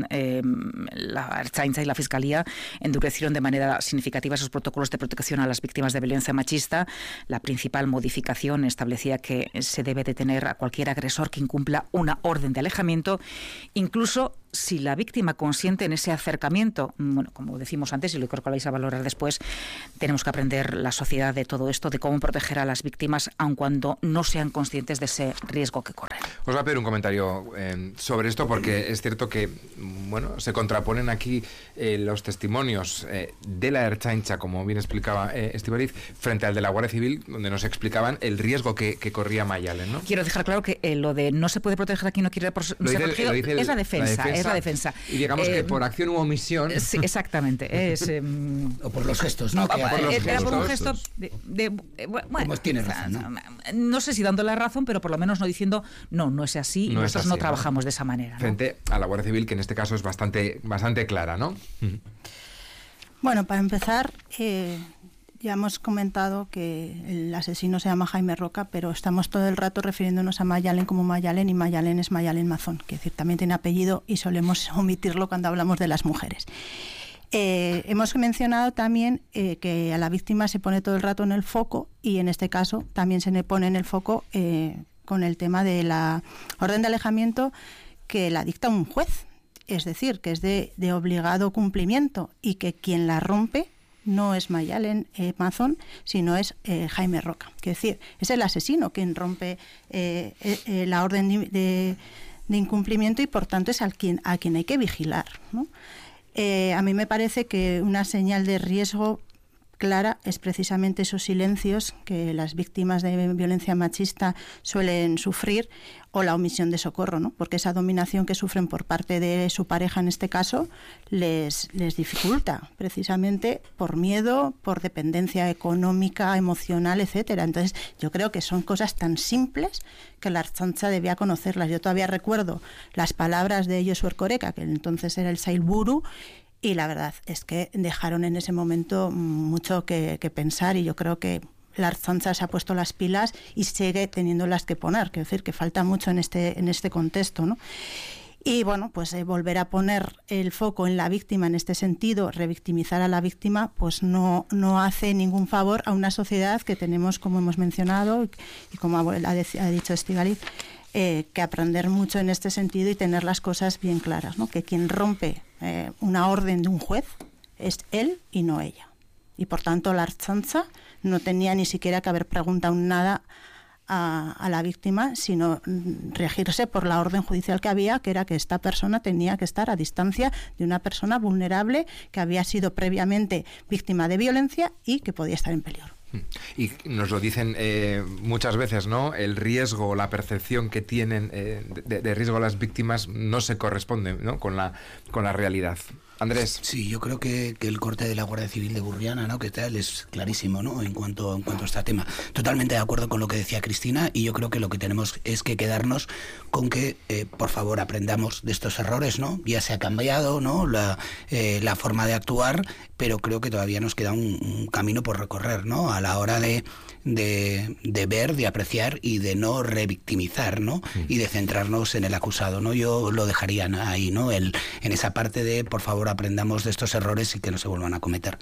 Speaker 2: La Ertzaintza y la Fiscalía endurecieron de manera significativa esos protocolos de protección a las víctimas de violencia machista. La principal modificación establecía que se debe detener a cualquier agresor que incumpla una orden de alejamiento, incluso si la víctima consiente en ese acercamiento. Bueno, como decimos antes, y lo creo que lo vais a valorar después, tenemos que aprender la sociedad de todo esto, de cómo proteger a las víctimas, aun cuando no sean conscientes de ese riesgo que corren.
Speaker 1: Os voy a pedir un comentario sobre esto, porque es cierto que se contraponen aquí los testimonios de la Ertzaintza, como bien explicaba Estíbaliz, frente al de la Guardia Civil, donde nos explicaban el riesgo que corría Mayalen, ¿no?
Speaker 2: Quiero dejar claro que lo de no se puede proteger a quien no quiere ser protegido es la defensa. Es la defensa.
Speaker 1: Y digamos que por acción u omisión...
Speaker 2: Sí, exactamente.
Speaker 7: O por los gestos, ¿no?
Speaker 2: Era por un gesto bueno,
Speaker 7: tienes razón,
Speaker 2: no sé si dándole la razón, pero por lo menos no diciendo no es así, y nosotros no trabajamos de esa manera, ¿no?
Speaker 1: Frente a la Guardia Civil, que en este caso es bastante clara, ¿no?
Speaker 4: Bueno, para empezar, ya hemos comentado que el asesino se llama Jaime Roca, pero estamos todo el rato refiriéndonos a Mayalen como Mayalen, y Mayalen es Mayalen Mazón, que es decir, también tiene apellido y solemos omitirlo cuando hablamos de las mujeres. Hemos mencionado también que a la víctima se pone todo el rato en el foco, y en este caso también se le pone en el foco con el tema de la orden de alejamiento que la dicta un juez, es decir, que es de obligado cumplimiento, y que quien la rompe no es Mayalen Mazón, sino es Jaime Roca. Es decir, es el asesino quien rompe la orden de incumplimiento, y por tanto es a quien hay que vigilar, ¿no? A mí me parece que una señal de riesgo clara es precisamente esos silencios que las víctimas de violencia machista suelen sufrir, o la omisión de socorro, ¿no? Porque esa dominación que sufren por parte de su pareja, en este caso, les dificulta, precisamente por miedo, por dependencia económica, emocional, etcétera. Entonces, yo creo que son cosas tan simples que la Ertzaintza debía conocerlas. Yo todavía recuerdo las palabras de Josu Erkoreka, que entonces era el Sailburu, Y la verdad es que dejaron en ese momento mucho que pensar, y yo creo que la Ertzaintza se ha puesto las pilas y sigue teniéndolas que poner. Quiero decir que falta mucho en este contexto, ¿no? Y bueno, pues volver a poner el foco en la víctima en este sentido, revictimizar a la víctima, pues no hace ningún favor a una sociedad que tenemos, como hemos mencionado y como ha dicho Estíbaliz, que aprender mucho en este sentido y tener las cosas bien claras, ¿no? Que quien rompe una orden de un juez es él y no ella. Y por tanto la Ertzaintza no tenía ni siquiera que haber preguntado nada a la víctima, sino regirse por la orden judicial que había, que era que esta persona tenía que estar a distancia de una persona vulnerable que había sido previamente víctima de violencia y que podía estar en peligro.
Speaker 1: Y nos lo dicen muchas veces, ¿no? El riesgo, la percepción que tienen de riesgo a las víctimas no se corresponde, ¿no? con la realidad. Andrés.
Speaker 7: Sí, yo creo que el corte de la Guardia Civil de Burriana, ¿no?, que tal, es clarísimo, ¿no?, en cuanto a este tema. Totalmente de acuerdo con lo que decía Cristina, y yo creo que lo que tenemos es que quedarnos con que, por favor, aprendamos de estos errores, ¿no? Ya se ha cambiado, ¿no?, la forma de actuar, pero creo que todavía nos queda un camino por recorrer, ¿no?, a la hora de ver, de apreciar y de no revictimizar, ¿no? Y de centrarnos en el acusado, ¿no? Yo lo dejaría ahí, ¿no? En esa parte de, por favor, aprendamos de estos errores y que no se vuelvan a cometer.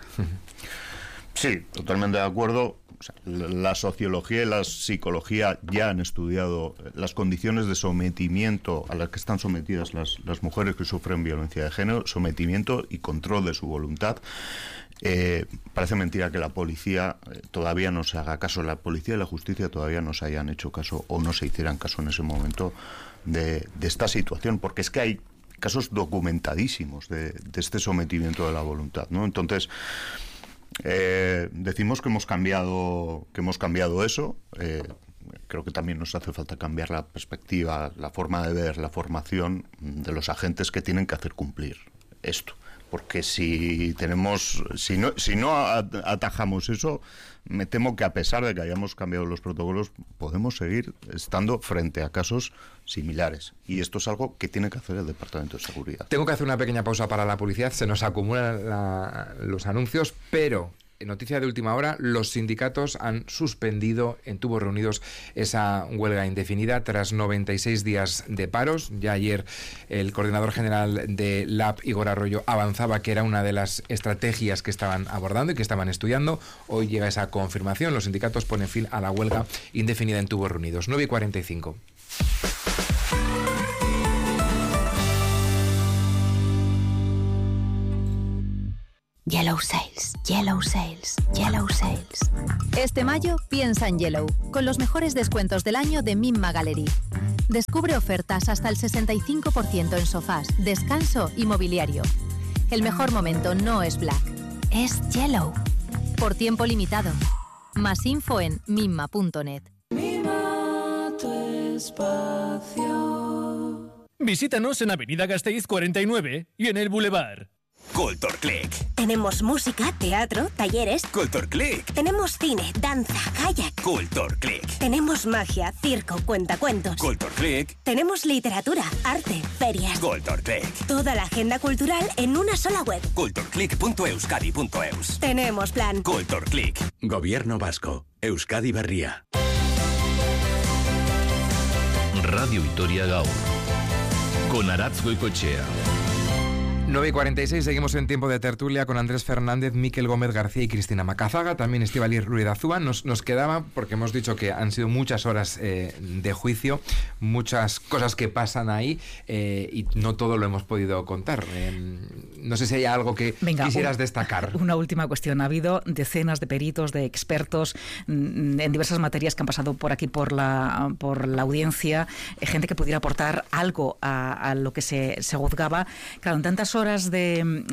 Speaker 8: Sí, totalmente de acuerdo. O sea, la sociología y la psicología ya han estudiado las condiciones de sometimiento a las que están sometidas las mujeres que sufren violencia de género, sometimiento y control de su voluntad. Parece mentira que la policía todavía no se haga caso, la policía y la justicia todavía no se hayan hecho caso o no se hicieran caso en ese momento de esta situación, porque es que hay casos documentadísimos de este sometimiento de la voluntad, ¿no? Entonces, decimos que hemos cambiado eso. Creo que también nos hace falta cambiar la perspectiva, la forma de ver, la formación de los agentes que tienen que hacer cumplir esto. Porque si no atajamos eso, me temo que a pesar de que hayamos cambiado los protocolos, podemos seguir estando frente a casos similares. Y esto es algo que tiene que hacer el Departamento de Seguridad.
Speaker 1: Tengo que hacer una pequeña pausa para la publicidad. Se nos acumulan los anuncios, pero noticia de última hora, los sindicatos han suspendido en Tubos Reunidos esa huelga indefinida tras 96 días de paros. Ya ayer el coordinador general de LAB, Igor Arroyo, avanzaba que era una de las estrategias que estaban abordando y que estaban estudiando. Hoy llega esa confirmación. Los sindicatos ponen fin a la huelga indefinida en Tubos Reunidos. 9:45.
Speaker 14: Yellow Sales, Yellow Sales, Yellow Sales. Este mayo piensa en Yellow, con los mejores descuentos del año de Mimma Gallery. Descubre ofertas hasta el 65% en sofás, descanso y mobiliario. El mejor momento no es Black, es Yellow. Por tiempo limitado. Más info en mimma.net.
Speaker 15: Mima tu espacio.
Speaker 16: Visítanos en Avenida Gasteiz 49 y en el Boulevard.
Speaker 17: Culture Click.
Speaker 18: Tenemos música, teatro, talleres.
Speaker 17: Culture Click.
Speaker 18: Tenemos cine, danza, kayak.
Speaker 17: Culture Click.
Speaker 18: Tenemos magia, circo, cuentacuentos.
Speaker 17: Culture Click.
Speaker 18: Tenemos literatura, arte, ferias.
Speaker 17: Culture Click.
Speaker 18: Toda la agenda cultural en una sola web.
Speaker 17: cultureclick.euskadi.eus.
Speaker 18: Tenemos plan.
Speaker 17: Culture Click.
Speaker 19: Gobierno Vasco. Euskadi Berria.
Speaker 20: Radio Vitoria Gaur. Con Aratz Goikoetxea.
Speaker 1: 9:46, seguimos en tiempo de tertulia con Andrés Fernández, Miquel Gómez García y Cristina Macazaga, también Estíbaliz Ruiz de Azúa. Nos quedaba, porque hemos dicho que han sido muchas horas de juicio, muchas cosas que pasan ahí y no todo lo hemos podido contar. No sé si hay algo que quisieras destacar.
Speaker 2: Una última cuestión. Ha habido decenas de peritos, de expertos en diversas materias que han pasado por aquí, por la audiencia, gente que pudiera aportar algo a lo que se juzgaba. Claro, en tantas horas de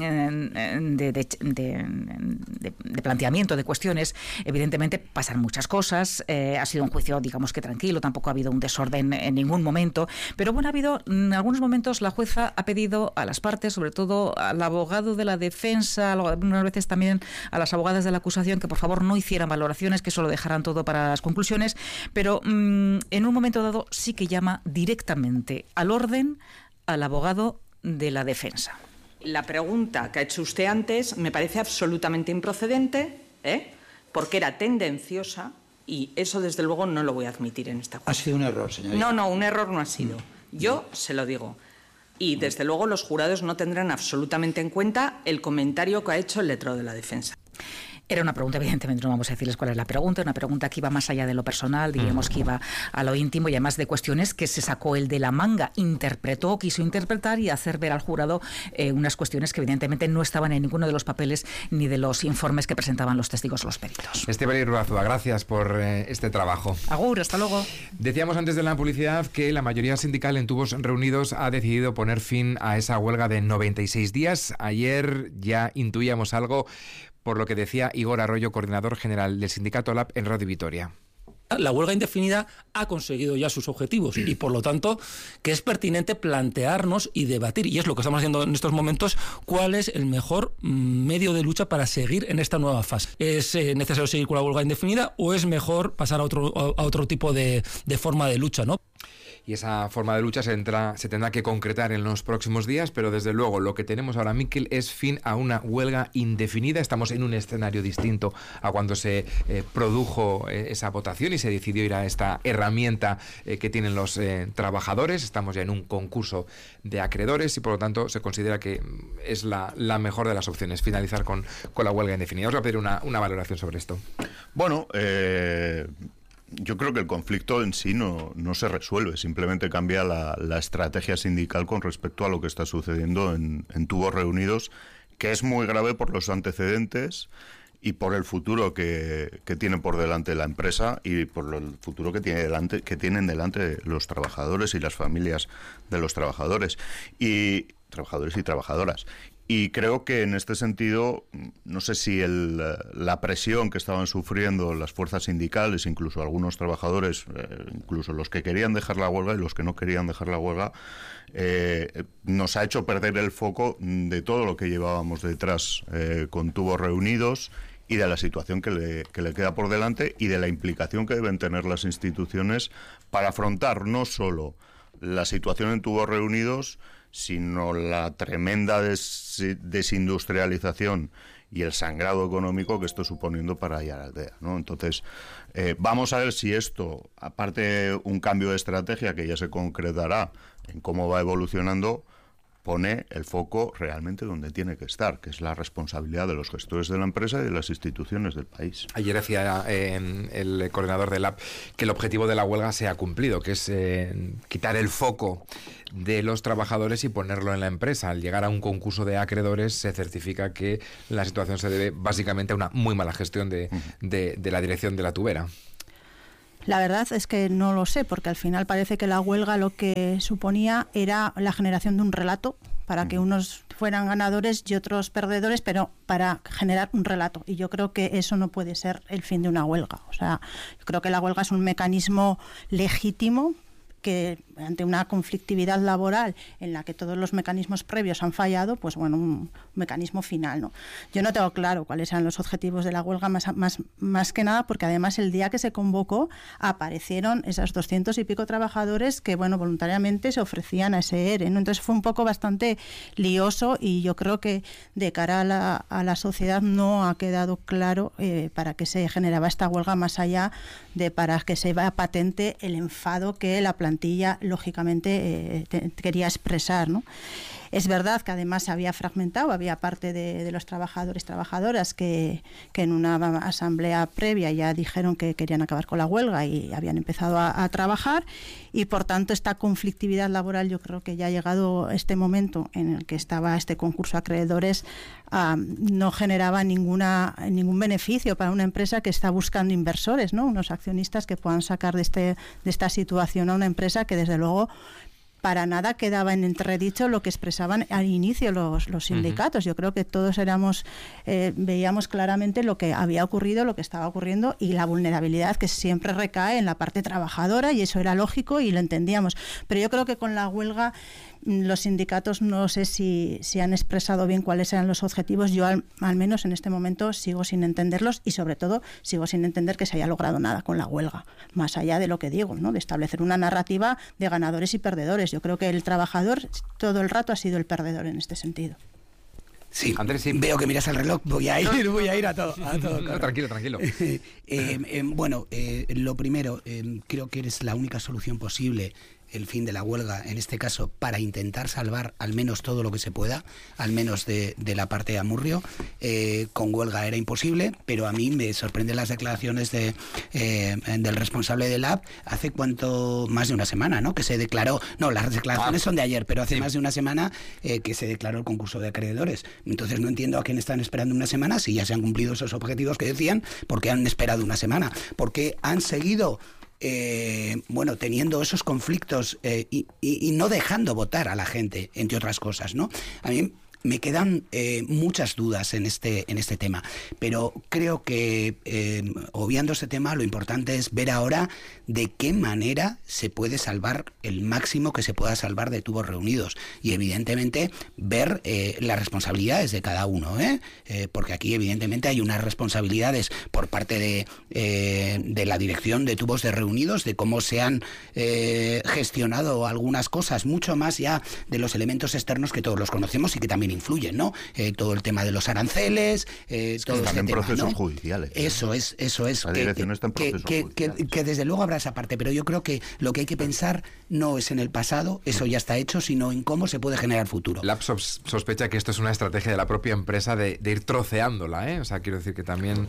Speaker 2: planteamiento de cuestiones, evidentemente pasan muchas cosas. Ha sido un juicio, digamos que tranquilo, tampoco ha habido un desorden en ningún momento, pero bueno, ha habido en algunos momentos la jueza ha pedido a las partes, sobre todo al abogado de la defensa, algunas veces también a las abogadas de la acusación, que por favor no hicieran valoraciones, que eso lo dejaran todo para las conclusiones, pero en un momento dado sí que llama directamente al orden al abogado de la defensa.
Speaker 10: La pregunta que ha hecho usted antes me parece absolutamente improcedente, porque era tendenciosa, y eso desde luego no lo voy a admitir en esta cuestión.
Speaker 5: Ha sido un error, señorita.
Speaker 10: No, un error no ha sido. Yo se lo digo. Y desde luego los jurados no tendrán absolutamente en cuenta el comentario que ha hecho el letrado de la defensa.
Speaker 2: Era una pregunta, evidentemente no vamos a decirles cuál es la pregunta, una pregunta que iba más allá de lo personal, diríamos que iba a lo íntimo y además de cuestiones que se sacó él de la manga, quiso interpretar y hacer ver al jurado unas cuestiones que evidentemente no estaban en ninguno de los papeles ni de los informes que presentaban los testigos o los peritos.
Speaker 1: Estíbaliz Ruazúa, gracias por este trabajo.
Speaker 2: Agur, hasta luego.
Speaker 1: Decíamos antes de la publicidad que la mayoría sindical en Tubos Reunidos ha decidido poner fin a esa huelga de 96 días. Ayer ya intuíamos algo, por lo que decía Igor Arroyo, coordinador general del sindicato LAB en Radio Vitoria.
Speaker 21: La huelga indefinida ha conseguido ya sus objetivos y, por lo tanto, que es pertinente plantearnos y debatir, y es lo que estamos haciendo en estos momentos, cuál es el mejor medio de lucha para seguir en esta nueva fase. ¿Es necesario seguir con la huelga indefinida o es mejor pasar a otro tipo de forma de lucha, ¿no?
Speaker 1: Y esa forma de lucha se tendrá que concretar en los próximos días, pero desde luego lo que tenemos ahora, Miquel, es fin a una huelga indefinida. Estamos en un escenario distinto a cuando se produjo esa votación y se decidió ir a esta herramienta que tienen los trabajadores. Estamos ya en un concurso de acreedores y por lo tanto se considera que es la mejor de las opciones, finalizar con la huelga indefinida. Os voy a pedir una valoración sobre esto.
Speaker 8: Bueno, yo creo que el conflicto en sí no se resuelve, simplemente cambia la estrategia sindical con respecto a lo que está sucediendo en Tubos Reunidos, que es muy grave por los antecedentes y por el futuro que tiene por delante la empresa y por el futuro que tienen delante los trabajadores y las familias de los trabajadores y trabajadoras. Y creo que en este sentido, no sé si la presión que estaban sufriendo las fuerzas sindicales, incluso algunos trabajadores, incluso los que querían dejar la huelga y los que no querían dejar la huelga, nos ha hecho perder el foco de todo lo que llevábamos detrás con Tubos Reunidos y de la situación que le queda por delante y de la implicación que deben tener las instituciones para afrontar no solo la situación en Tubos Reunidos, sino la tremenda desindustrialización y el sangrado económico que esto suponiendo para Aiaraldea, ¿no? Entonces, vamos a ver si esto, aparte de un cambio de estrategia que ya se concretará en cómo va evolucionando, pone el foco realmente donde tiene que estar, que es la responsabilidad de los gestores de la empresa y de las instituciones del país.
Speaker 1: Ayer decía el coordinador del LAB que el objetivo de la huelga se ha cumplido, que es quitar el foco de los trabajadores y ponerlo en la empresa. Al llegar a un concurso de acreedores se certifica que la situación se debe básicamente a una muy mala gestión de la dirección de la tubera.
Speaker 4: La verdad es que no lo sé, porque al final parece que la huelga lo que suponía era la generación de un relato para que unos fueran ganadores y otros perdedores, pero para generar un relato. Y yo creo que eso no puede ser el fin de una huelga. O sea, yo creo que la huelga es un mecanismo legítimo que ante una conflictividad laboral en la que todos los mecanismos previos han fallado, pues bueno, un mecanismo final, ¿no? Yo no tengo claro cuáles eran los objetivos de la huelga, más que nada porque además el día que se convocó aparecieron esas 200 y pico trabajadores que, bueno, voluntariamente se ofrecían a ese ERE, ¿no? Entonces fue un poco bastante lioso y yo creo que de cara a la sociedad no ha quedado claro para qué se generaba esta huelga, más allá de para que se vea patente el enfado que la plantilla lógicamente quería expresar, ¿no? Es verdad que además se había fragmentado, había parte de los trabajadores y trabajadoras que en una asamblea previa ya dijeron que querían acabar con la huelga y habían empezado a trabajar, y por tanto esta conflictividad laboral, yo creo que ya ha llegado este momento en el que estaba este concurso de acreedores, no generaba ningún beneficio para una empresa que está buscando inversores, ¿no? Unos accionistas que puedan sacar de esta situación a una empresa que desde luego para nada quedaba en entredicho lo que expresaban al inicio los sindicatos. Yo creo que todos veíamos claramente lo que había ocurrido, lo que estaba ocurriendo y la vulnerabilidad que siempre recae en la parte trabajadora, y eso era lógico y lo entendíamos. Pero yo creo que con la huelga los sindicatos no sé si han expresado bien cuáles eran los objetivos. Yo al menos en este momento sigo sin entenderlos y sobre todo sigo sin entender que se haya logrado nada con la huelga, más allá de lo que digo, ¿no? De establecer una narrativa de ganadores y perdedores. Yo creo que el trabajador todo el rato ha sido el perdedor en este sentido.
Speaker 7: Sí,
Speaker 1: Andrés, sí.
Speaker 7: Veo que miras el reloj, voy a ir a todo.
Speaker 1: No, tranquilo.
Speaker 7: Bueno, lo primero, creo que eres la única solución posible, el fin de la huelga, en este caso, para intentar salvar al menos todo lo que se pueda, al menos de la parte de Amurrio. Con huelga era imposible, pero a mí me sorprenden las declaraciones del responsable del lab hace más de una semana, ¿no? Que se declaró, no, las declaraciones son de ayer, pero hace más de una semana que se declaró el concurso de acreedores. Entonces no entiendo a quién están esperando una semana, si ya se han cumplido esos objetivos que decían, ¿por qué han esperado una semana? Porque han seguido teniendo esos conflictos y no dejando votar a la gente, entre otras cosas, ¿no? A mí me quedan muchas dudas en este tema, pero creo que obviando este tema, lo importante es ver ahora de qué manera se puede salvar el máximo que se pueda salvar de tubos reunidos y evidentemente ver las responsabilidades de cada uno, porque aquí evidentemente hay unas responsabilidades por parte de la dirección de tubos de reunidos, de cómo se han gestionado algunas cosas, mucho más ya de los elementos externos que todos los conocemos y que también influyen, ¿no? Todo el tema de los aranceles, todo
Speaker 8: están
Speaker 7: ese
Speaker 8: en
Speaker 7: tema,
Speaker 8: procesos
Speaker 7: ¿no?
Speaker 8: judiciales.
Speaker 7: Eso es.
Speaker 8: La dirección está en procesos judiciales.
Speaker 7: Que desde luego habrá esa parte, pero yo creo que lo que hay que pensar no es en el pasado, eso ya está hecho, sino en cómo se puede generar futuro.
Speaker 1: Lab sospecha que esto es una estrategia de la propia empresa de ir troceándola, ¿eh? O sea, quiero decir que también...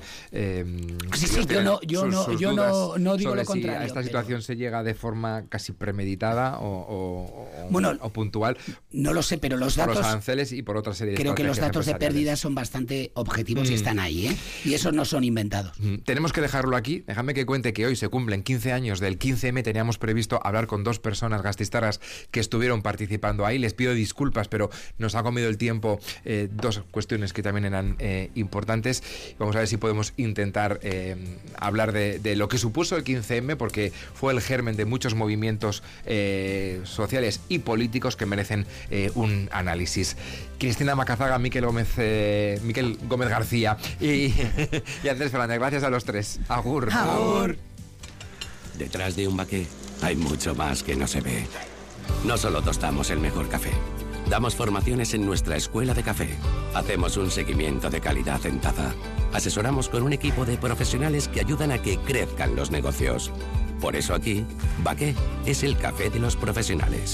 Speaker 7: yo no digo lo contrario.
Speaker 1: Si a esta situación se llega de forma casi premeditada o puntual.
Speaker 7: No lo sé, pero los datos...
Speaker 1: Por los aranceles y por otra serie de
Speaker 7: creo que los datos de
Speaker 1: empresariales.
Speaker 7: pérdidas son bastante objetivos y están ahí, ¿eh? Y esos no son inventados.
Speaker 1: Tenemos que dejarlo aquí. Déjame que cuente que hoy se cumplen 15 años del 15M. Teníamos previsto hablar con 2 personas gastistarras que estuvieron participando ahí. Les pido disculpas, pero nos ha comido el tiempo 2 cuestiones que también eran importantes. Vamos a ver si podemos intentar hablar de lo que supuso el 15M, porque fue el germen de muchos movimientos sociales y políticos que merecen un análisis. Cristina Macazaga, Miquel Gómez García y Andrés Fernández, gracias a los 3. Agur.
Speaker 19: Agur. Detrás de un baqué hay mucho más que no se ve. No solo tostamos el mejor café, damos formaciones en nuestra escuela de café, hacemos un seguimiento de calidad en taza, asesoramos con un equipo de profesionales que ayudan a que crezcan los negocios. Por eso aquí, Baqué es el café de los profesionales.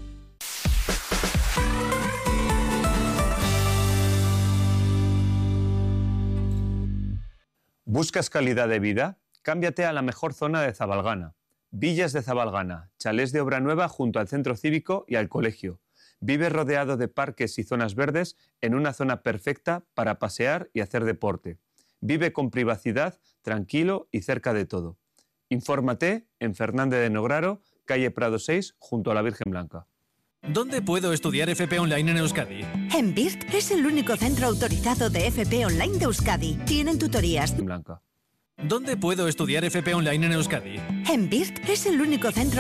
Speaker 6: ¿Buscas calidad de vida? Cámbiate a la mejor zona de Zabalgana. Villas de Zabalgana, chalés de obra nueva junto al centro cívico y al colegio. Vive rodeado de parques y zonas verdes en una zona perfecta para pasear y hacer deporte. Vive con privacidad, tranquilo y cerca de todo. Infórmate en Fernández de Nograro, calle Prado 6, junto a la Virgen Blanca.
Speaker 16: ¿Dónde puedo estudiar FP Online en Euskadi?
Speaker 18: En BIRT es el único centro autorizado de FP Online de Euskadi. Tienen tutorías.
Speaker 16: ¿Dónde puedo estudiar FP Online en Euskadi?
Speaker 18: En BIRT es el único centro